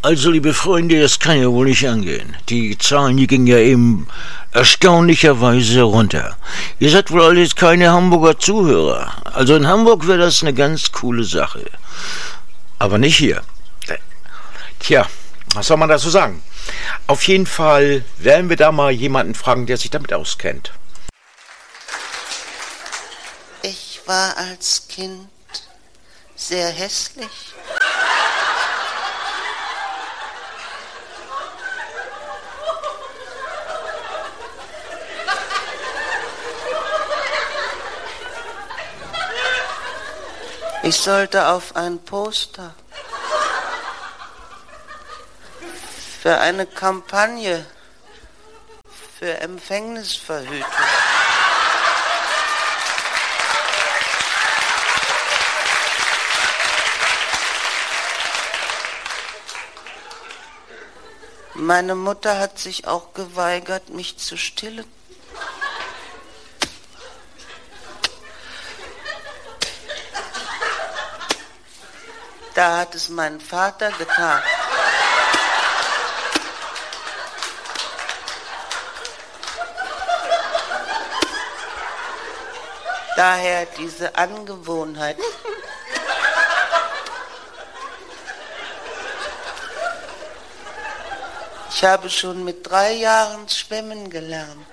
Also, liebe Freunde, das kann ja wohl nicht angehen. Die Zahlen, die gingen ja eben erstaunlicherweise runter. Ihr seid wohl alles keine Hamburger Zuhörer. Also in Hamburg wäre das eine ganz coole Sache. Aber nicht hier. Tja, was soll man dazu sagen? Auf jeden Fall werden wir da mal jemanden fragen, der sich damit auskennt. Ich war als Kind sehr hässlich. Ich sollte auf ein Poster für eine Kampagne für Empfängnisverhütung. Meine Mutter hat sich auch geweigert, mich zu stillen. Da hat es mein Vater getan. Daher diese Angewohnheit. Ich habe schon mit 3 Jahren schwimmen gelernt.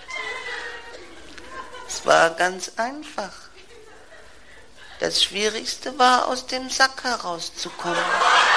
Es war ganz einfach. Das Schwierigste war, aus dem Sack herauszukommen.